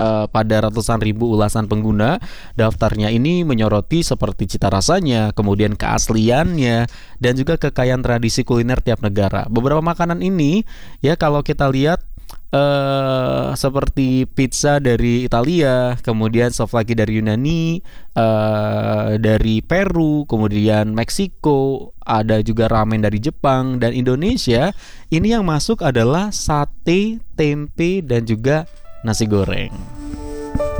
pada ratusan ribu ulasan pengguna. Daftarnya ini menyoroti seperti cita rasanya, kemudian keasliannya, dan juga kekayaan tradisi kuliner tiap negara. Beberapa makanan ini ya kalau kita lihat seperti pizza dari Italia, kemudian souvlaki dari Yunani, dari Peru, kemudian Meksiko, ada juga ramen dari Jepang dan Indonesia. Ini yang masuk adalah sate, tempe, dan juga nasi goreng.